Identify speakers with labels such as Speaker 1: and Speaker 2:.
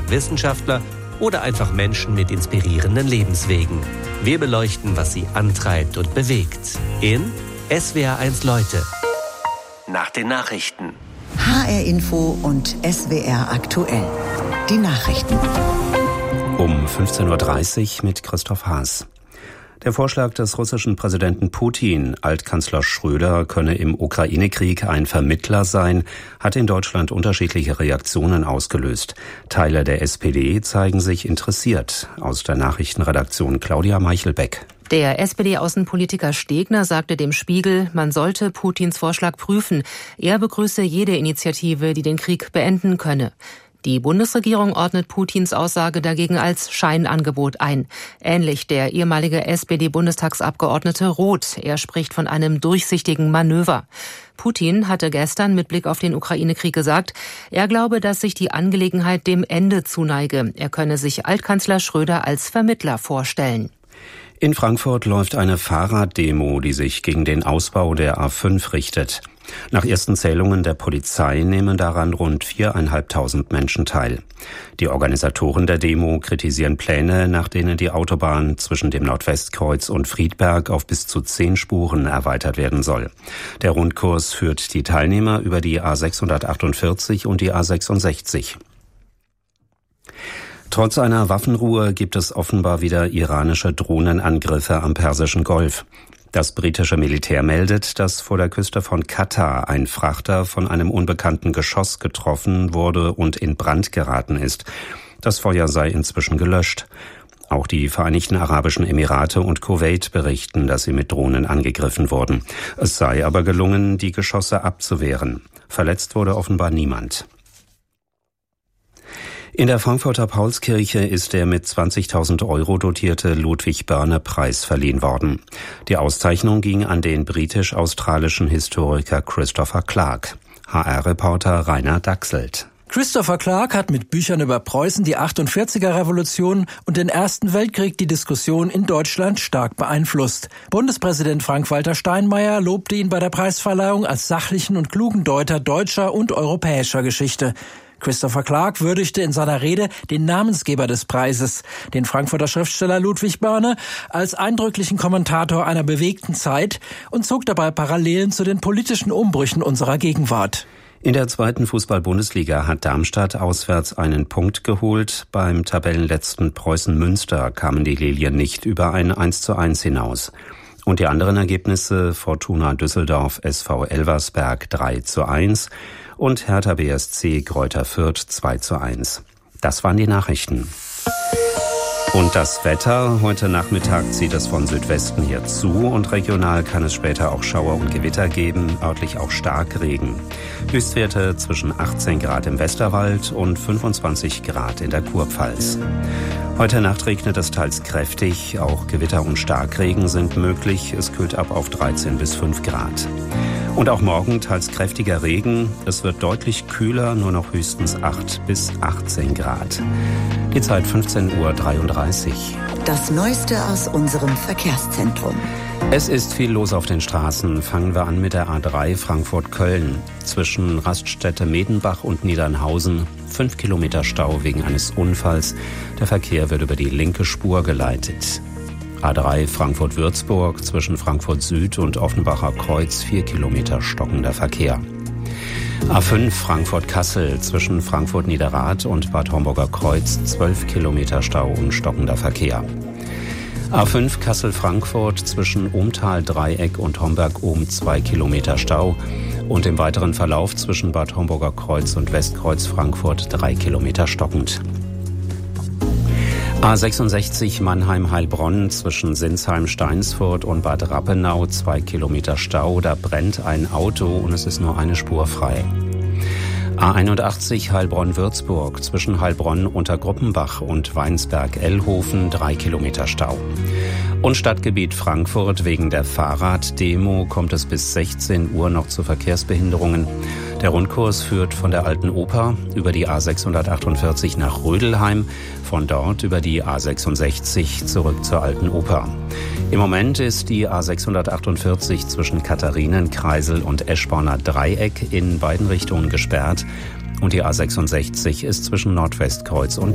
Speaker 1: Wissenschaftler oder einfach Menschen mit inspirierenden Lebenswegen. Wir beleuchten, was sie antreibt und bewegt. In SWR1 Leute. Nach den Nachrichten.
Speaker 2: HR Info und SWR aktuell. Die Nachrichten.
Speaker 3: Um 15.30 Uhr mit Christoph Haas. Der Vorschlag des russischen Präsidenten Putin, Altkanzler Schröder könne im Ukraine-Krieg ein Vermittler sein, hat in Deutschland unterschiedliche Reaktionen ausgelöst. Teile der SPD zeigen sich interessiert. Aus der Nachrichtenredaktion Claudia Meichelbeck.
Speaker 4: Der SPD-Außenpolitiker Stegner sagte dem Spiegel, man sollte Putins Vorschlag prüfen. Er begrüße jede Initiative, die den Krieg beenden könne. Die Bundesregierung ordnet Putins Aussage dagegen als Scheinangebot ein. Ähnlich der ehemalige SPD-Bundestagsabgeordnete Roth. Er spricht von einem durchsichtigen Manöver. Putin hatte gestern mit Blick auf den Ukraine-Krieg gesagt, er glaube, dass sich die Angelegenheit dem Ende zuneige. Er könne sich Altkanzler Schröder als Vermittler vorstellen.
Speaker 3: In Frankfurt läuft eine Fahrraddemo, die sich gegen den Ausbau der A5 richtet. Nach ersten Zählungen der Polizei nehmen daran rund 4.500 Menschen teil. Die Organisatoren der Demo kritisieren Pläne, nach denen die Autobahn zwischen dem Nordwestkreuz und Friedberg auf bis zu 10 Spuren erweitert werden soll. Der Rundkurs führt die Teilnehmer über die A648 und die A66. Trotz einer Waffenruhe gibt es offenbar wieder iranische Drohnenangriffe am Persischen Golf. Das britische Militär meldet, dass vor der Küste von Katar ein Frachter von einem unbekannten Geschoss getroffen wurde und in Brand geraten ist. Das Feuer sei inzwischen gelöscht. Auch die Vereinigten Arabischen Emirate und Kuwait berichten, dass sie mit Drohnen angegriffen wurden. Es sei aber gelungen, die Geschosse abzuwehren. Verletzt wurde offenbar niemand. In der Frankfurter Paulskirche ist der mit 20.000 € dotierte Ludwig-Börne-Preis verliehen worden. Die Auszeichnung ging an den britisch-australischen Historiker Christopher Clark. HR-Reporter Rainer Dachselt.
Speaker 5: Christopher Clark hat mit Büchern über Preußen, die 48er-Revolution und den Ersten Weltkrieg die Diskussion in Deutschland stark beeinflusst. Bundespräsident Frank-Walter Steinmeier lobte ihn bei der Preisverleihung als sachlichen und klugen Deuter deutscher und europäischer Geschichte. Christopher Clark würdigte in seiner Rede den Namensgeber des Preises, den Frankfurter Schriftsteller Ludwig Börne, als eindrücklichen Kommentator einer bewegten Zeit und zog dabei Parallelen zu den politischen Umbrüchen unserer Gegenwart.
Speaker 3: In der 2. Fußball-Bundesliga hat Darmstadt auswärts einen Punkt geholt. Beim Tabellenletzten Preußen Münster kamen die Lilien nicht über ein 1:1 hinaus. Und die anderen Ergebnisse: Fortuna Düsseldorf SV Elversberg 3:1 und Hertha BSC Greuther Fürth 2:1. Das waren die Nachrichten. Und das Wetter: Heute Nachmittag zieht es von Südwesten hier zu und regional kann es später auch Schauer und Gewitter geben, örtlich auch Starkregen. Höchstwerte zwischen 18 Grad im Westerwald und 25 Grad in der Kurpfalz. Heute Nacht regnet es teils kräftig, auch Gewitter und Starkregen sind möglich. Es kühlt ab auf 13 bis 5 Grad. Und auch morgen teils kräftiger Regen. Es wird deutlich kühler, nur noch höchstens 8 bis 18 Grad. Die Zeit 15:33 Uhr.
Speaker 2: Das Neueste aus unserem Verkehrszentrum.
Speaker 3: Es ist viel los auf den Straßen. Fangen wir an mit der A3 Frankfurt-Köln. Zwischen Raststätte Medenbach und Niedernhausen 5 Kilometer Stau wegen eines Unfalls. Der Verkehr wird über die linke Spur geleitet. A3 Frankfurt-Würzburg zwischen Frankfurt Süd und Offenbacher Kreuz 4 Kilometer stockender Verkehr. A5 Frankfurt-Kassel zwischen Frankfurt-Niederrad und Bad Homburger Kreuz 12 Kilometer Stau und stockender Verkehr. A5 Kassel-Frankfurt zwischen Ohmtal-Dreieck und Homberg-Ohm 2 Kilometer Stau und im weiteren Verlauf zwischen Bad Homburger Kreuz und Westkreuz Frankfurt 3 Kilometer stockend. A66 Mannheim-Heilbronn zwischen Sinsheim-Steinsfurt und Bad Rappenau 2 Kilometer Stau. Da brennt ein Auto und es ist nur eine Spur frei. A81 Heilbronn-Würzburg zwischen Heilbronn unter Gruppenbach und Weinsberg-Ellhofen 3 Kilometer Stau. Und Stadtgebiet Frankfurt: wegen der Fahrraddemo kommt es bis 16 Uhr noch zu Verkehrsbehinderungen. Der Rundkurs führt von der Alten Oper über die A648 nach Rödelheim, von dort über die A66 zurück zur Alten Oper. Im Moment ist die A648 zwischen Katharinenkreisel und Eschborner Dreieck in beiden Richtungen gesperrt und die A66 ist zwischen Nordwestkreuz und